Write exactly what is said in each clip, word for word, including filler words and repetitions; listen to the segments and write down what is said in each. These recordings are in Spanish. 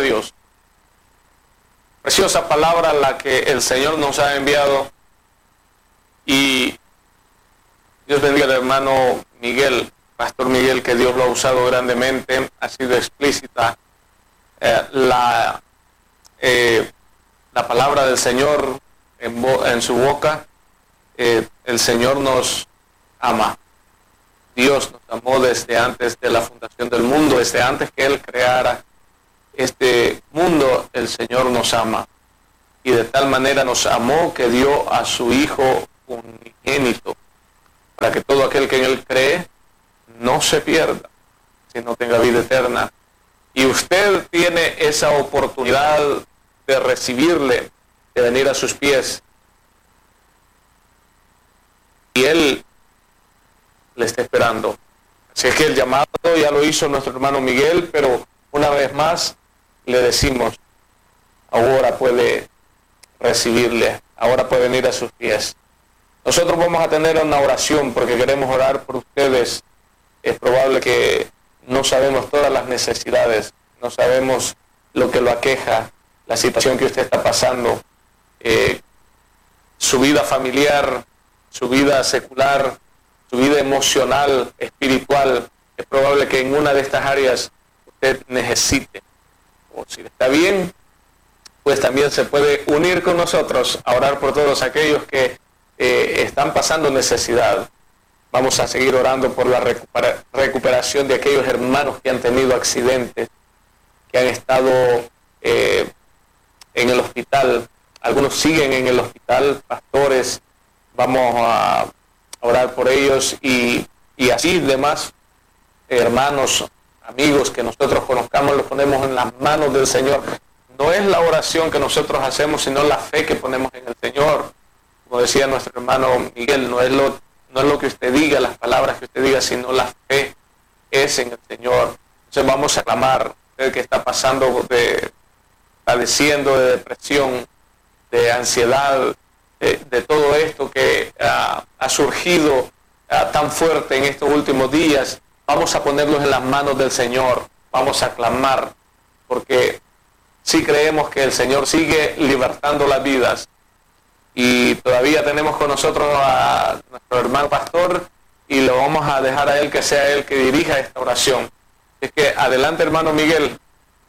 Dios. Preciosa palabra la que el Señor nos ha enviado, y Dios bendiga al hermano Miguel, Pastor Miguel, que Dios lo ha usado grandemente. Ha sido explícita eh, la, eh, la palabra del Señor en, en su boca. Eh, el Señor nos ama. Dios nos amó desde antes de la fundación del mundo, desde antes que Él creara este mundo. El Señor nos ama, y de tal manera nos amó que dio a su Hijo unigénito, para que todo aquel que en Él cree no se pierda, sino tenga vida eterna. Y usted tiene esa oportunidad de recibirle, de venir a sus pies, y Él le está esperando. Así es que el llamado ya lo hizo nuestro hermano Miguel, pero una vez más le decimos, ahora puede recibirle, ahora puede venir a sus pies. Nosotros vamos a tener una oración porque queremos orar por ustedes. Es probable que no sabemos todas las necesidades, no sabemos lo que lo aqueja, la situación que usted está pasando, eh, su vida familiar, su vida secular, su vida emocional, espiritual. Es probable que en una de estas áreas usted necesite, o si está bien, pues también se puede unir con nosotros a orar por todos aquellos que eh, están pasando necesidad. Vamos a seguir orando por la recupera- recuperación de aquellos hermanos que han tenido accidentes, que han estado eh, en el hospital. Algunos siguen en el hospital, pastores. Vamos a orar por ellos, y, y así demás hermanos, amigos que nosotros conozcamos, los ponemos en las manos del Señor. No es la oración que nosotros hacemos, sino la fe que ponemos en el Señor. Como decía nuestro hermano Miguel, no es lo, no es lo que usted diga, las palabras que usted diga, sino la fe es en el Señor. Entonces vamos a clamar, usted que está pasando de, padeciendo de depresión, de ansiedad, de, de todo esto que uh, ha surgido uh, tan fuerte en estos últimos días. Vamos a ponerlos en las manos del Señor, vamos a clamar, porque sí creemos que el Señor sigue libertando las vidas, y todavía tenemos con nosotros a nuestro hermano pastor, y lo vamos a dejar a él que sea él que dirija esta oración. Es que adelante, hermano Miguel.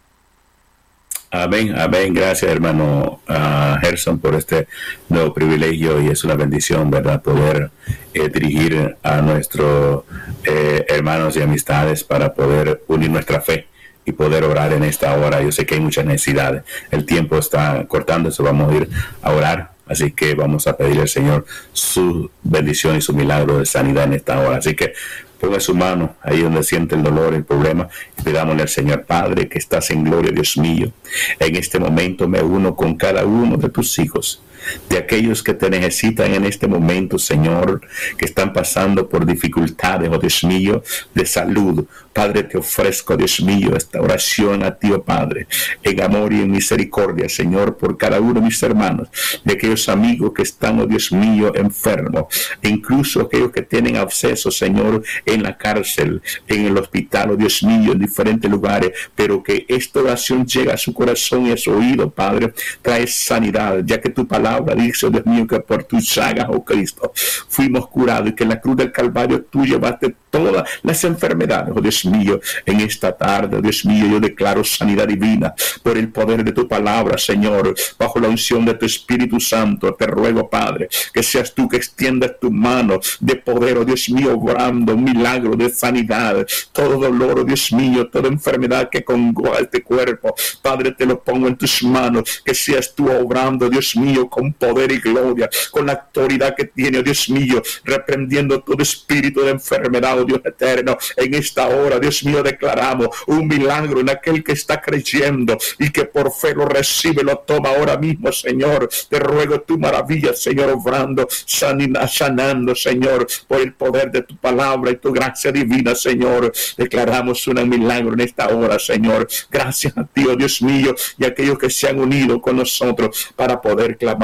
Amén, amén. Gracias, hermano uh, Gerson, por este nuevo privilegio, y es una bendición, ¿verdad?, poder eh, dirigir a nuestros eh, hermanos y amistades para poder unir nuestra fe y poder orar en esta hora. Yo sé que hay muchas necesidades. El tiempo está cortándose, vamos a ir a orar. Así que vamos a pedirle al Señor su bendición y su milagro de sanidad en esta hora. Así que ponga su mano ahí donde siente el dolor, el problema, y pidámosle al Señor. Padre, que estás en gloria, Dios mío, en este momento me uno con cada uno de tus hijos, de aquellos que te necesitan en este momento, Señor, que están pasando por dificultades, oh Dios mío, de salud. Padre, te ofrezco, Dios mío, esta oración a ti, oh Padre, en amor y en misericordia, Señor, por cada uno de mis hermanos, de aquellos amigos que están, oh Dios mío, enfermos, e incluso aquellos que tienen acceso, Señor, en la cárcel, en el hospital, oh Dios mío, en diferentes lugares, pero que esta oración llega a su corazón y a su oído, Padre. Trae sanidad, ya que tu palabra dice, oh Dios mío, que por tus llagas, oh Cristo, fuimos curados, y que en la cruz del Calvario tú llevaste todas las enfermedades, oh Dios mío. En esta tarde, oh Dios mío, yo declaro sanidad divina por el poder de tu palabra, Señor, bajo la unción de tu Espíritu Santo. Te ruego, Padre, que seas tú que extiendas tu mano de poder, oh Dios mío, obrando un milagro de sanidad. Todo dolor, oh Dios mío, toda enfermedad que congoja este cuerpo, Padre, te lo pongo en tus manos. Que seas tú obrando, Dios mío, con poder y gloria, con la autoridad que tiene, oh Dios mío, reprendiendo todo espíritu de enfermedad, oh Dios eterno. En esta hora, Dios mío, declaramos un milagro en aquel que está creyendo y que por fe lo recibe, lo toma ahora mismo, Señor. Te ruego tu maravilla, Señor, obrando, sanando, Señor, por el poder de tu palabra y tu gracia divina, Señor. Declaramos un milagro en esta hora, Señor. Gracias a ti, oh Dios mío, y a aquellos que se han unido con nosotros para poder clamar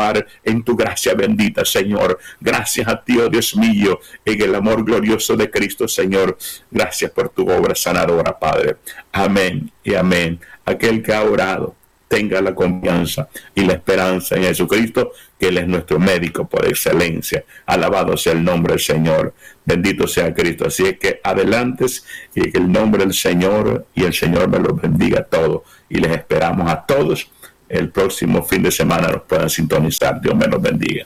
derramar en tu gracia bendita, Señor. Gracias a ti, oh Dios mío, en el amor glorioso de Cristo, Señor. Gracias por tu obra sanadora, Padre. Amén y amén. Aquel que ha orado, tenga la confianza y la esperanza en Jesucristo, que Él es nuestro médico por excelencia. Alabado sea el nombre del Señor. Bendito sea Cristo. Así es que adelante y que el nombre del Señor y el Señor me los bendiga a todos. Y les esperamos a todos el próximo fin de semana nos puedan sintonizar. Dios me los bendiga.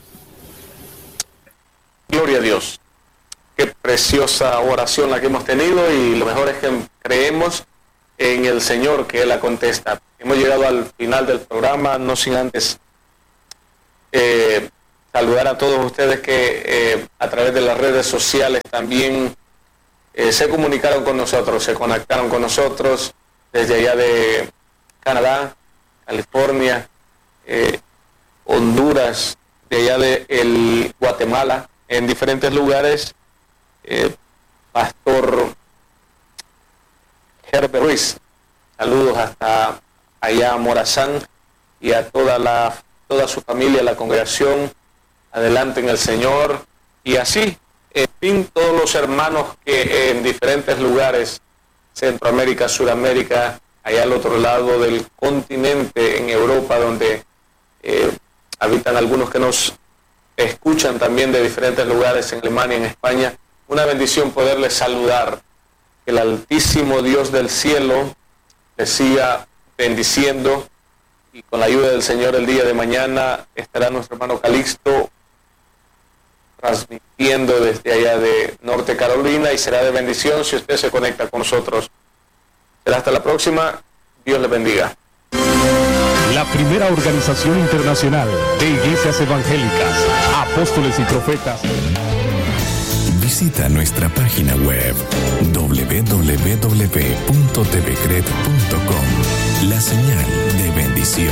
Gloria a Dios. Qué preciosa oración la que hemos tenido, y lo mejor es que creemos en el Señor, que Él la contesta. Hemos llegado al final del programa, no sin antes eh, saludar a todos ustedes que eh, a través de las redes sociales también eh, se comunicaron con nosotros, se conectaron con nosotros desde allá de Canadá, California, eh, Honduras, de allá de el Guatemala, en diferentes lugares. eh, Pastor Herbert Ruiz, saludos hasta allá a Morazán, y a toda la toda su familia, la congregación. Adelante en el Señor. Y así, en fin, todos los hermanos que en diferentes lugares, Centroamérica, Sudamérica, allá al otro lado del continente, en Europa, donde eh, habitan algunos que nos escuchan también de diferentes lugares, en Alemania, en España. Una bendición poderles saludar. Que el Altísimo Dios del cielo les siga bendiciendo, y con la ayuda del Señor el día de mañana estará nuestro hermano Calixto transmitiendo desde allá de Norte Carolina, y será de bendición si usted se conecta con nosotros. Será hasta la próxima. Dios les bendiga. La primera organización internacional de iglesias evangélicas, apóstoles y profetas. Visita nuestra página web doble u doble u doble u punto t v cred punto com. La señal de bendición.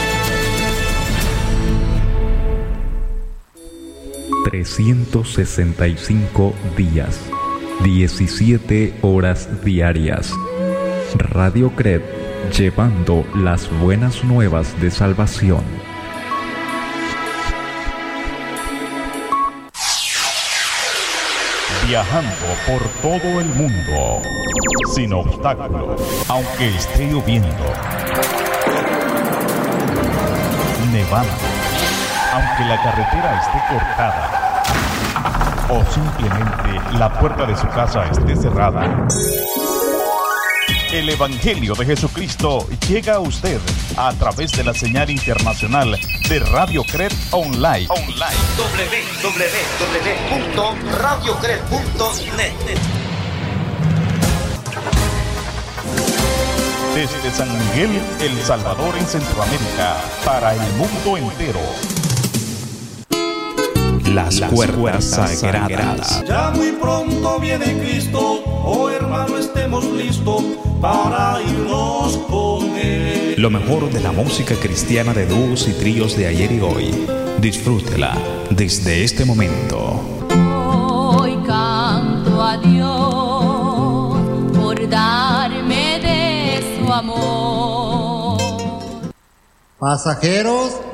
trescientos sesenta y cinco días, diecisiete horas diarias. Radio Cred, llevando las buenas nuevas de salvación. Viajando por todo el mundo, sin obstáculos, aunque esté lloviendo, nevando, aunque la carretera esté cortada, o simplemente la puerta de su casa esté cerrada. El Evangelio de Jesucristo llega a usted a través de la señal internacional de Radio Cred Online. Online. doble u doble u doble u punto radio cred punto net. Desde San Miguel, El Salvador, en Centroamérica, para el mundo entero. Las, Las cuerdas sagradas. Ya muy pronto viene Cristo, oh hermano, estemos listos para irnos con Él. Lo mejor de la música cristiana de dúos y tríos de ayer y hoy. Disfrútela desde este momento. Hoy canto a Dios por darme de su amor. Pasajeros,